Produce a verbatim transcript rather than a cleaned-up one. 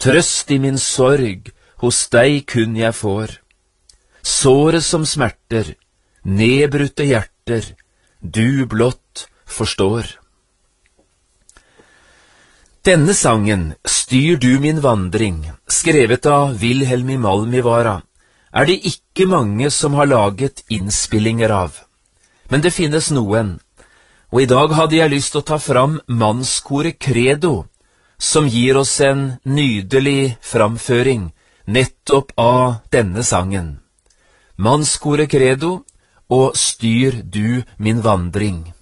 Trøst i min sorg, hos deg kun jeg får. Såret som smerter, nedbrutte hjerter, du blott forstår. Denne sangen, Styr du min vandring, skrevet av Wilhelm Malmivara, er det ikke mange som har laget innspillinger av. Men det finnes noen, og i dag hadde jeg lyst til å ta fram mannskoret Credo, som gir oss en nydelig framføring nettopp av denne sangen. Mannskoret Credo og Styr du min vandring.